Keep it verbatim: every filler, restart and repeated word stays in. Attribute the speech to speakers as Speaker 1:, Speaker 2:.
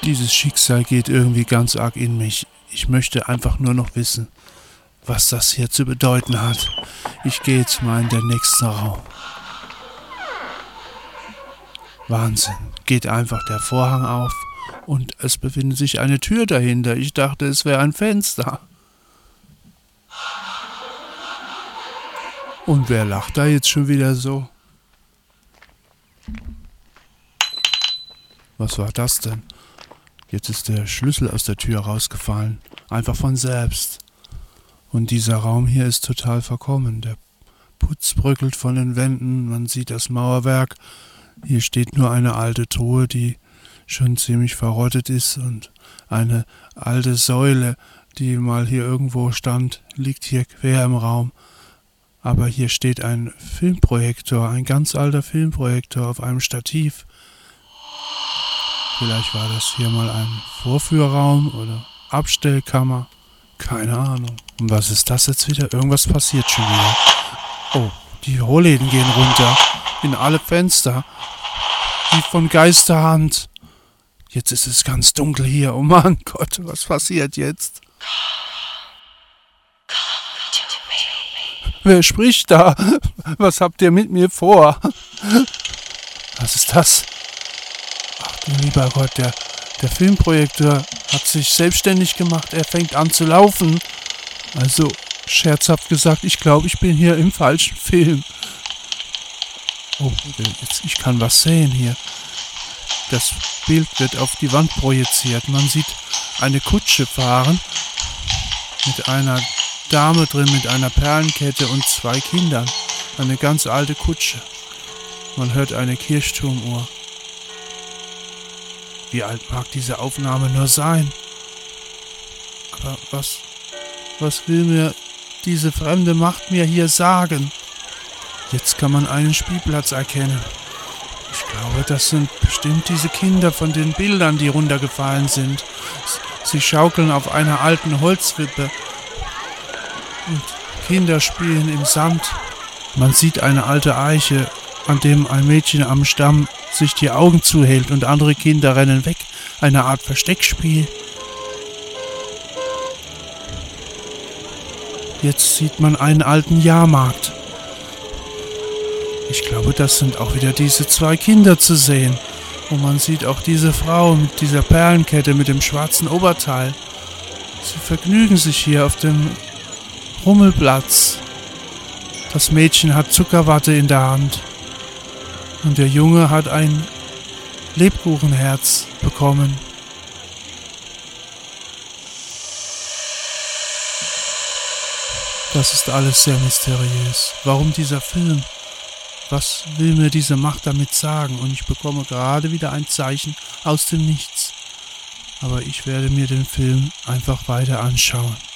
Speaker 1: Dieses Schicksal geht irgendwie ganz arg in mich. Ich möchte einfach nur noch wissen, was das hier zu bedeuten hat. Ich gehe jetzt mal in den nächsten Raum. Wahnsinn. Geht einfach der Vorhang auf und es befindet sich eine Tür dahinter. Ich dachte, es wäre ein Fenster. Und wer lacht da jetzt schon wieder so? Was war das denn? Jetzt ist der Schlüssel aus der Tür rausgefallen. Einfach von selbst. Und dieser Raum hier ist total verkommen. Der Putz bröckelt von den Wänden. Man sieht das Mauerwerk. Hier steht nur eine alte Truhe, die schon ziemlich verrottet ist. Und eine alte Säule, die mal hier irgendwo stand, liegt hier quer im Raum. Aber hier steht ein Filmprojektor, ein ganz alter Filmprojektor auf einem Stativ. Vielleicht war das hier mal ein Vorführraum oder Abstellkammer. Keine Ahnung. Und was ist das jetzt wieder? Irgendwas passiert schon wieder. Oh, die Rollläden gehen runter. In alle Fenster. Wie von Geisterhand. Jetzt ist es ganz dunkel hier. Oh mein Gott, was passiert jetzt? Wer spricht da? Was habt ihr mit mir vor? Was ist das? Ach du lieber Gott, der, der Filmprojektor hat sich selbstständig gemacht. Er fängt an zu laufen. Also, scherzhaft gesagt, ich glaube, ich bin hier im falschen Film. Oh, jetzt, ich kann was sehen hier. Das Bild wird auf die Wand projiziert. Man sieht eine Kutsche fahren mit einer Dame drin mit einer Perlenkette und zwei Kindern. Eine ganz alte Kutsche. Man hört eine Kirchturmuhr. Wie alt mag diese Aufnahme nur sein? Aber was, was will mir diese fremde Macht mir hier sagen? Jetzt kann man einen Spielplatz erkennen. Ich glaube, das sind bestimmt diese Kinder von den Bildern, die runtergefallen sind. Sie schaukeln auf einer alten Holzwippe. Und Kinder spielen im Sand. Man sieht eine alte Eiche, an dem ein Mädchen am Stamm sich die Augen zuhält und andere Kinder rennen weg. Eine Art Versteckspiel. Jetzt sieht man einen alten Jahrmarkt. Ich glaube, das sind auch wieder diese zwei Kinder zu sehen. Und man sieht auch diese Frau mit dieser Perlenkette mit dem schwarzen Oberteil. Sie vergnügen sich hier auf dem Rummelplatz. Das Mädchen hat Zuckerwatte in der Hand. Und der Junge hat ein Lebkuchenherz bekommen. Das ist alles sehr mysteriös. Warum dieser Film? Was will mir diese Macht damit sagen? Und ich bekomme gerade wieder ein Zeichen aus dem Nichts. Aber ich werde mir den Film einfach weiter anschauen.